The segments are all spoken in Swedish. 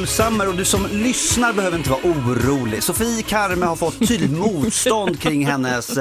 Cruel Summer, och du som lyssnar behöver inte vara orolig. Sofie Karme har fått tydligt motstånd kring hennes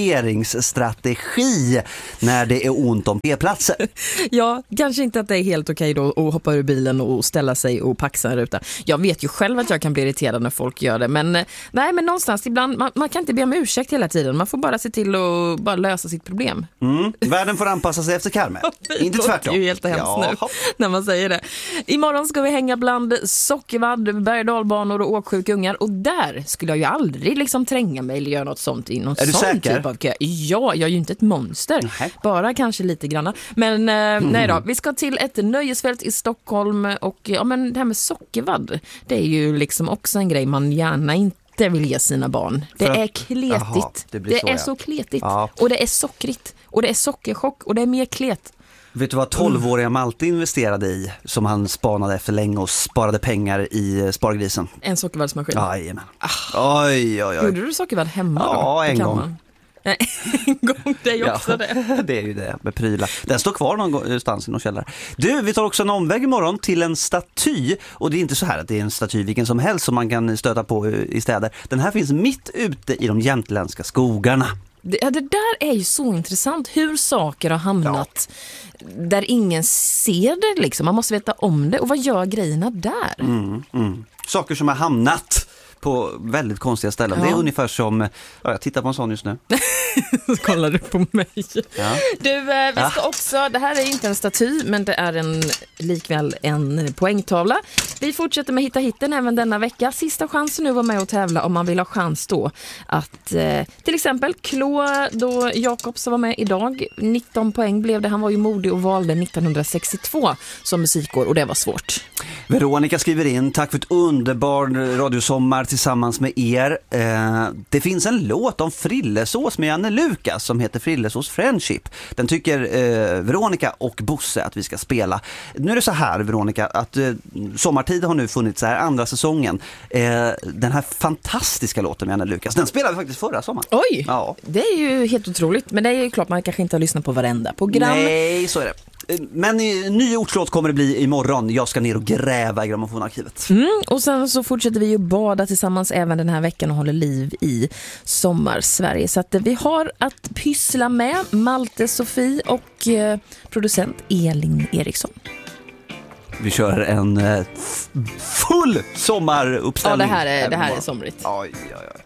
parkeringsstrategi när det är ont om p-platser. Ja, kanske inte att det är helt okej då att hoppa ur bilen och ställa sig och paxa en ruta. Jag vet ju själv att jag kan bli irriterad när folk gör det, men nej, men någonstans ibland, man kan inte be om ursäkt hela tiden. Man får bara se till att bara lösa sitt problem. Världen får anpassa sig efter Karme. Inte tvärtom. Det är ju helt hemskt nu när man säger det. Imorgon ska vi hänga bland sockervadd, berg- och dalbanor och åksjuka ungar, och där skulle jag ju aldrig liksom tränga mig eller göra något sånt i någon sån säker? Typ av kö. Ja, jag är ju inte ett monster. Nej. Bara kanske lite granna. Men nej då, vi ska till ett nöjesfält i Stockholm, och ja, men det här med sockervadd, det är ju liksom också en grej man gärna inte vill ge sina barn. Det är kletigt. Jaha, det är så kletigt. Ja. Och det är sockrigt. Och det är sockerchock. Och det är mer klet. Vet du vad 12-åriga Malte investerade i, som han spanade efter länge och sparade pengar i spargrisen? En sockervaddsmaskin. Jajamän. Oj. Gjorde du sockervadd hemma då? Ja, en gång. En gång, det är ju också det. Det är ju det, med prylar. Den står kvar någonstans i någon källare. Du, vi tar också en omväg imorgon till en staty. Och det är inte så här att det är en staty vilken som helst som man kan stöta på i städer. Den här finns mitt ute i de jämtländska skogarna. Det där är ju så intressant, hur saker har hamnat där ingen ser det liksom. Man måste veta om det. Och vad gör grejerna där? Saker som har hamnat på väldigt konstiga ställen. Det är ungefär som, jag tittar på en sån just nu. Så kollar du på mig. Ja. Du, vi ska också, det här är inte en staty, men det är likväl en poängtavla. Vi fortsätter med Hitta hitten även denna vecka. Sista chansen nu var med och tävla om man vill ha chans då att till exempel då Jakob som var med idag, 19 poäng blev det. Han var ju modig och valde 1962 som musikår, och det var svårt. Veronica skriver in: tack för ett underbar radiosommar tillsammans med er. Det finns en låt om frillesås med Janne Lukas som heter Frillesås Friendship. Den tycker Veronica och Bosse att vi ska spela. Nu är det så här, Veronica, att Sommartid har nu funnits här, andra säsongen. Den här fantastiska låten med Janne Lukas, den spelade vi faktiskt förra sommaren. Oj, ja. Det är ju helt otroligt. Men det är ju klart man kanske inte har lyssnat på varenda program. Nej, så är det. Men ny ortslåt kommer det bli imorgon. Jag ska ner och gräva i grammofonarkivet. Och sen så fortsätter vi ju bada tillsammans även den här veckan och håller liv i Sommarsverige. Så att vi har att pyssla med Malte, Sofie och producent Elin Eriksson. Vi kör en full sommaruppställning. Ja, det här är somrigt. Oj.